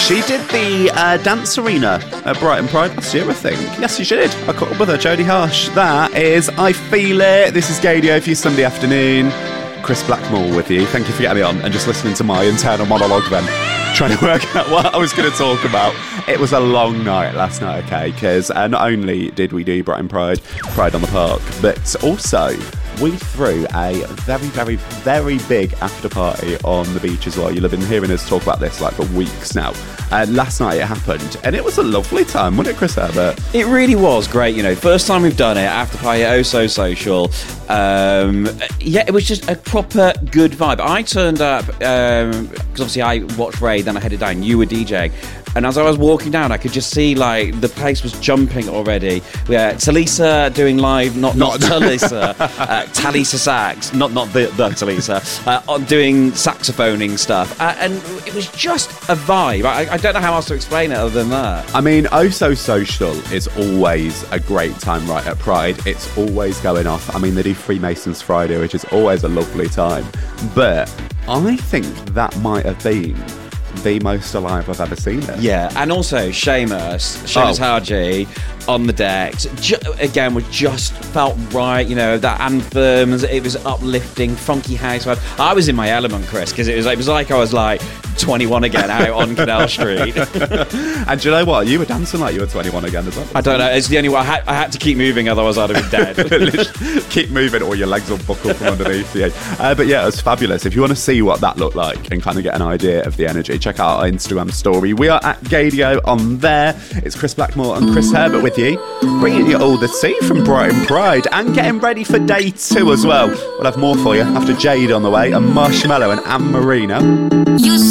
She did the dance arena at Brighton Pride last year, I think. Yes, she did. I caught up with her, Jodie Harsh. That is I Feel It. This is Gadio for your Sunday afternoon. Chris Blackmore with you. Thank you for getting me on and just listening to my internal monologue then. Trying to work out what I was going to talk about. It was a long night last night, okay, because not only did we do Brighton Pride on the Park, but also we threw a very, very, very big after party on the beach as well. You'll have been hearing us talk about this like for weeks now. Last night it happened, and it was a lovely time, wasn't it, Chris Herbert? It really was great, you know. First time we've done it, after party, oh so social. Yeah, it was just a proper good vibe. I turned up, because obviously I watched Ray, then I headed down, you were DJing. And as I was walking down, I could just see, like, the place was jumping already. We had Talisa doing live, not Talisa, Talisa Sax, not the Talisa, doing saxophoning stuff. And it was just a vibe. I don't know how else to explain it other than that. I mean, Oh So Social is always a great time right at Pride. It's always going off. I mean, they do Freemasons Friday, which is always a lovely time. But I think that might have been the most alive I've ever seen it. Yeah, and also Seamus Haji on the decks. Again, we just felt right, you know, that anthem, it was uplifting, funky house vibe. I was in my element, Chris, because it was like I was like 21 again out on Canal Street. And do you know what? You were dancing like you were 21 again as well. I don't know, it's the only way. I had to keep moving, otherwise I'd have been dead. Keep moving or your legs will buckle from underneath you. But yeah, it was fabulous. If you want to see what that looked like and kind of get an idea of the energy, check out our Instagram story. We are at Gadio on there. It's Chris Blackmore and Chris Herbert with you, bringing you all the tea from Brighton Pride and getting ready for day 2 as well. We'll have more for you after Jade on the way and Marshmallow and Anne Marina.